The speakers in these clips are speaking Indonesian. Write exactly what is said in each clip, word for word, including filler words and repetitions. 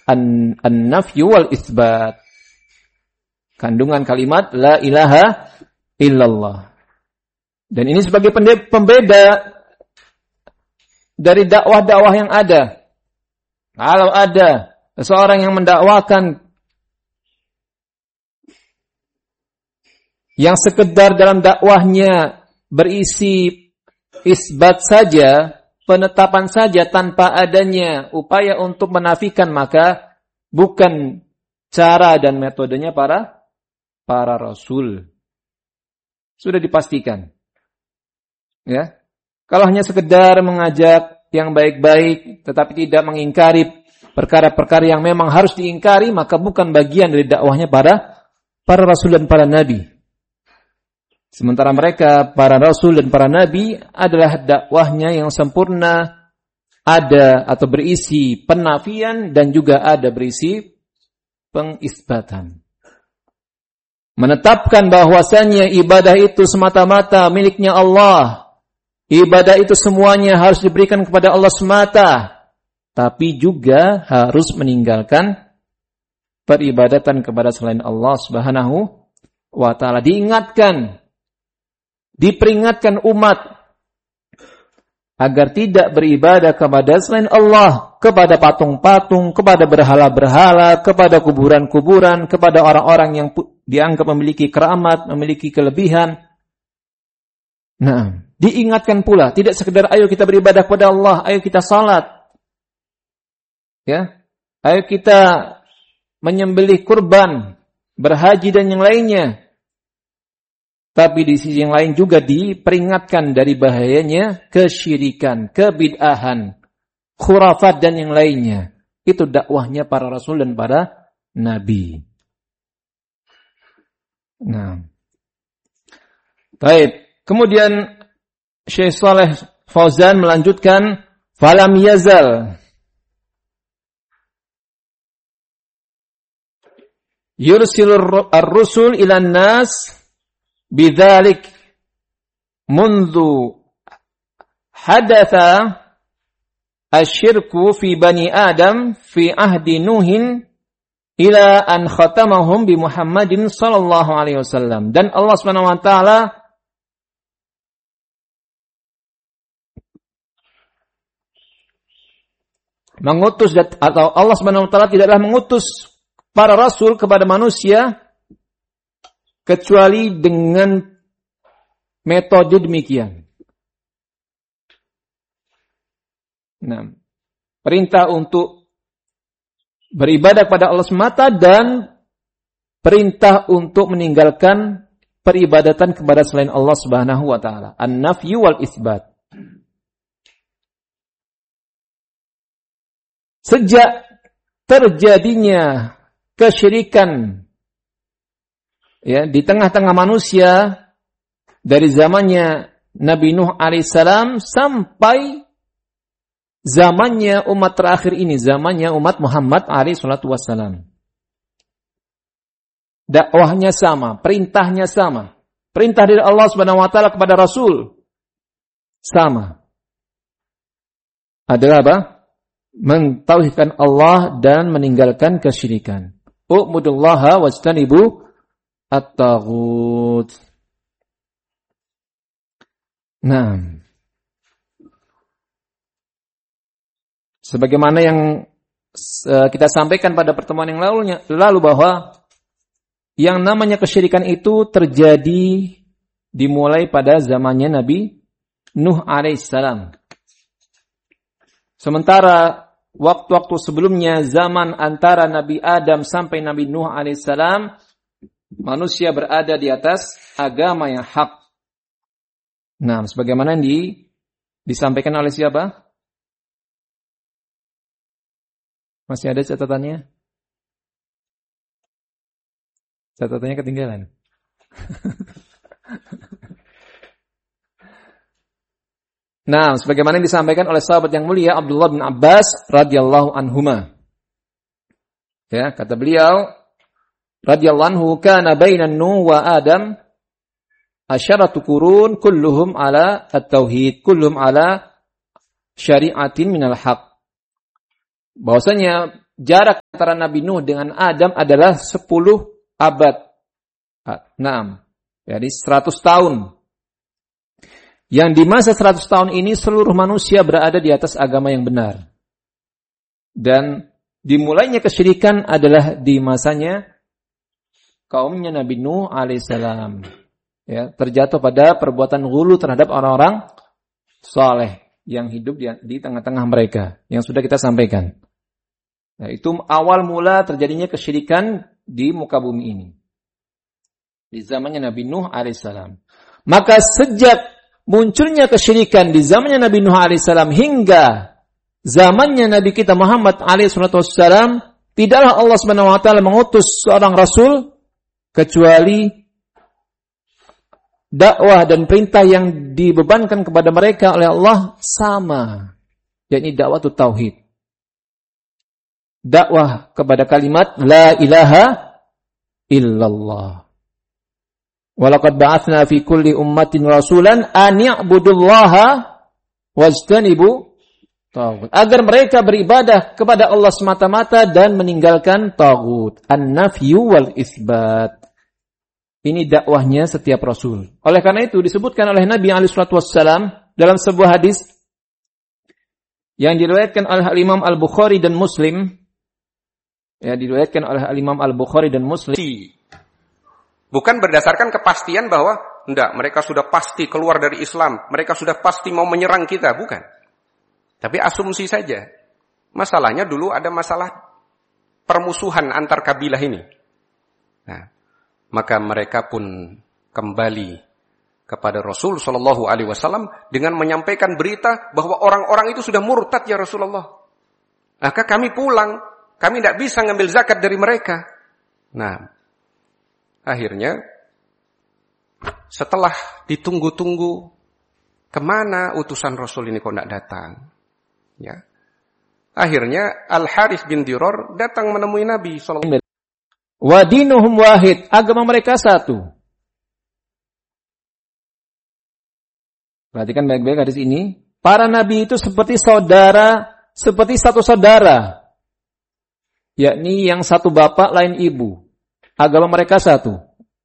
an, an-nafyu wal itsbat. Kandungan kalimat la ilaha illallah. Dan ini sebagai pembeda dari dakwah-dakwah yang ada. Kalau ada seseorang yang mendakwakan yang sekedar dalam dakwahnya berisi isbat saja, penetapan saja tanpa adanya upaya untuk menafikan, maka bukan cara dan metodenya para para rasul. Sudah dipastikan. Ya. Kalau hanya sekedar mengajak yang baik-baik tetapi tidak mengingkari perkara-perkara yang memang harus diingkari, maka bukan bagian dari dakwahnya para para rasul dan para nabi. Sementara mereka, para rasul dan para nabi, adalah dakwahnya yang sempurna, ada atau berisi penafian dan juga ada berisi pengisbatan. Menetapkan bahwasannya ibadah itu semata-mata miliknya Allah. Ibadah itu semuanya harus diberikan kepada Allah semata. Tapi juga harus meninggalkan peribadatan kepada selain Allah Subhanahu wa ta'ala. Diingatkan, diperingatkan umat agar tidak beribadah kepada selain Allah, kepada patung-patung, kepada berhala-berhala, kepada kuburan-kuburan, kepada orang-orang yang dianggap memiliki keramat, memiliki kelebihan. Nah, diingatkan pula, tidak sekedar ayo kita beribadah kepada Allah, ayo kita salat. Ya, ayo kita menyembelih kurban, berhaji dan yang lainnya. Tapi di sisi yang lain juga diperingatkan dari bahayanya kesyirikan, kebid'ahan, khurafat dan yang lainnya. Itu dakwahnya para rasul dan para nabi. Nah. Baik, kemudian Syekh Shalih Fauzan melanjutkan, falam yazal yursilur ar-rusul ilan nas bidzalik mundu hadatha asyirku fi bani Adam fi ahdi Nuhin ila an khatamahum bi Muhammadin sallallahu alaihi wasallam. Dan Allah Subhanahu wa taala mengutus atau Allah Subhanahu wa taala tidaklah mengutus para rasul kepada manusia kecuali dengan metode demikian. Nah, perintah untuk beribadah kepada Allah semata dan perintah untuk meninggalkan peribadatan kepada selain Allah Subhanahu wa taala. An-nafyu wal itsbat. Sejak terjadinya kesyirikan ya di tengah-tengah manusia dari zamannya Nabi Nuh alaihissalam sampai zamannya umat terakhir ini, zamannya umat Muhammad alaihi salatu wassalam. Dakwahnya sama, perintahnya sama. Perintah dari Allah Subhanahu wa taala kepada Rasul sama. Adalah apa? Mentauhidkan Allah dan meninggalkan kesyirikan. U'budullaha wajtanibu at-taghut. Nah, sebagaimana yang uh, kita sampaikan pada pertemuan yang lalunya, lalu bahwa yang namanya kesyirikan itu terjadi dimulai pada zamannya Nabi Nuh alaihissalam. Sementara waktu-waktu sebelumnya, zaman antara Nabi Adam sampai Nabi Nuh alaihissalam, manusia berada di atas agama yang hak. Nah, sebagaimana yang di, disampaikan oleh siapa? Masih ada catatannya? Catatannya ketinggalan. Nah, sebagaimana yang disampaikan oleh sahabat yang mulia Abdullah bin Abbas radhiyallahu anhuma. Ya, kata beliau radhiyallahu anhu, kana bainan Nuh wa Adam asyaratu qurun kulluhum ala at-tauhid, kulluhum ala syari'atin minal haq. Bahwasanya jarak antara Nabi Nuh dengan Adam adalah sepuluh abad. enam. Jadi seratus tahun. Yang di masa seratus tahun ini seluruh manusia berada di atas agama yang benar. Dan dimulainya kesyirikan adalah di masanya kaumnya Nabi Nuh alaihissalam. Ya, terjatuh pada perbuatan ghulu terhadap orang-orang saleh yang hidup di, di tengah-tengah mereka, yang sudah kita sampaikan. Nah, itu awal mula terjadinya kesyirikan di muka bumi ini. Di zamannya Nabi Nuh alaihissalam. Maka sejak munculnya kesyirikan di zamannya Nabi Nuh alaihissalam hingga zamannya Nabi kita Muhammad alaihissalam, tidaklah Allah subhanahu wa taala mengutus seorang rasul kecuali dakwah dan perintah yang dibebankan kepada mereka oleh Allah sama, yakni dakwah tauhid. Dakwah kepada kalimat la ilaha illallah. Walaqad ba'atsna fi kulli ummatin rasulan an ya'budullaha wajtanibu taghut. Agar mereka beribadah kepada Allah semata-mata dan meninggalkan taghut. An-nafyu wal isbat. Ini dakwahnya setiap rasul. Oleh karena itu disebutkan oleh Nabi alaihi salatu wassalam dalam sebuah hadis yang diriwayatkan oleh Imam Al-Bukhari dan Muslim. Ya, diriwayatkan oleh Imam Al-Bukhari dan Muslim. Bukan berdasarkan kepastian bahwa enggak, mereka sudah pasti keluar dari Islam, mereka sudah pasti mau menyerang kita, bukan. Tapi asumsi saja. Masalahnya dulu ada masalah permusuhan antar kabilah ini. Nah, maka mereka pun kembali kepada Rasul sallallahu alaihi wasallam dengan menyampaikan berita bahwa orang-orang itu sudah murtad ya Rasulullah. Maka kami pulang, kami tidak bisa ngambil zakat dari mereka. Nah, akhirnya setelah ditunggu-tunggu, kemana utusan Rasul ini kok tidak datang? Ya, akhirnya Al Harits bin Diror datang menemui Nabi sallallahu alaihi wasallam. Wa dinuhum wahid, agama mereka satu. Perhatikan baik-baik hadis ini. Para nabi itu seperti saudara, seperti satu saudara. Yakni yang satu bapak lain ibu. Agama mereka satu.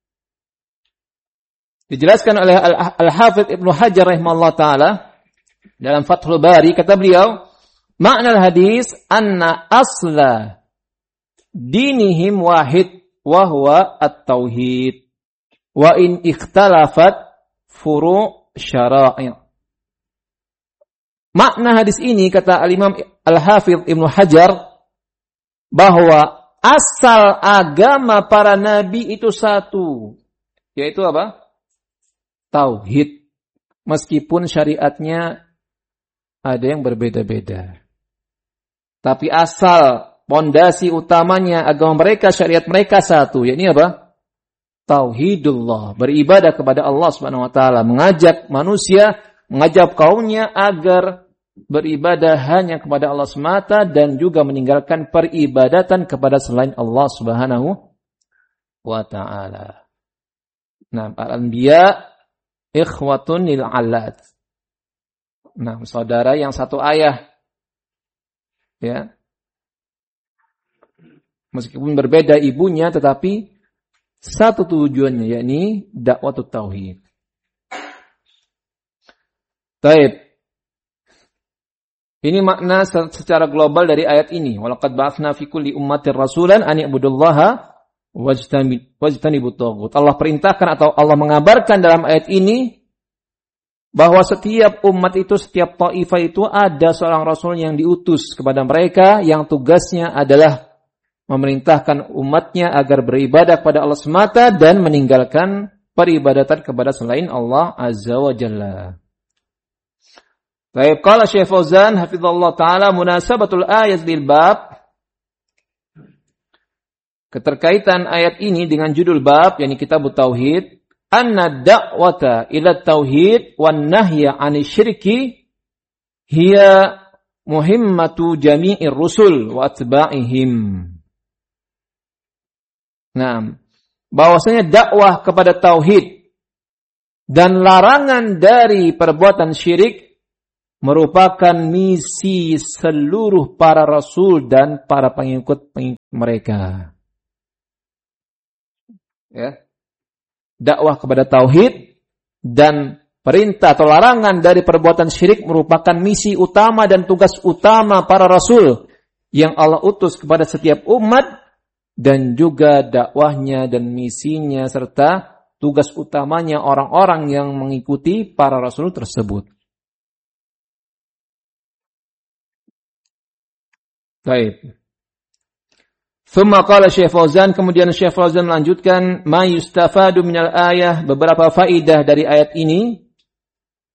Dijelaskan oleh Al-Hafidz Ibnu Hajar rahimahullah taala dalam Fathul Bari, kata beliau, makna hadis anna asla dinihim wahid wa huwa at-tauhid wa in ikhtalafat furu' syara'i'. Makna hadis ini, kata Al-Imam Al-Hafidz Ibnu Hajar, bahwa asal agama para nabi itu satu, yaitu apa? Tauhid. Meskipun syariatnya ada yang berbeda-beda, tapi asal pondasi utamanya agama mereka, syariat mereka satu, yakni apa? Tauhidullah, beribadah kepada Allah Subhanahu wa taala, mengajak manusia, mengajak kaumnya agar beribadah hanya kepada Allah semata dan juga meninggalkan peribadatan kepada selain Allah Subhanahu wa taala. Nah, al-anbiya ikhwatun lil alad. Nah, saudara yang satu ayah. Ya. Meskipun berbeda ibunya, tetapi satu tujuannya, yakni dakwah tauhid. Baik. Ini makna secara global dari ayat ini. Walaqad ba'atsna fi kulli ummatin rasulan an i'budullaha wajtanibut taghut. Allah perintahkan atau Allah mengabarkan dalam ayat ini bahwa setiap umat itu, setiap taifah itu ada seorang rasul yang diutus kepada mereka yang tugasnya adalah memerintahkan umatnya agar beribadah kepada Allah semata dan meninggalkan peribadatan kepada selain Allah Azza wa Jalla. Baik, qala Syekh Fauzan hafizallahu taala, munasabatul ayat lil bab, keterkaitan ayat ini dengan judul bab, yakni kitab tauhid, anna da'wata ila tauhid wan nahya 'anil syirki hiya muhimmatu jami'ir rusul wa atba'ihim. Nah, bahwasanya dakwah kepada tauhid dan larangan dari perbuatan syirik merupakan misi seluruh para rasul dan para pengikut-pengikut mereka. Ya. Dakwah kepada tauhid dan perintah atau larangan dari perbuatan syirik merupakan misi utama dan tugas utama para rasul yang Allah utus kepada setiap umat, dan juga dakwahnya dan misinya serta tugas utamanya orang-orang yang mengikuti para rasul tersebut. Baik. Thumma qala Syekh Fauzan, kemudian Syekh Fauzan melanjutkan, ma yustafadu minal ayah, beberapa faidah dari ayat ini.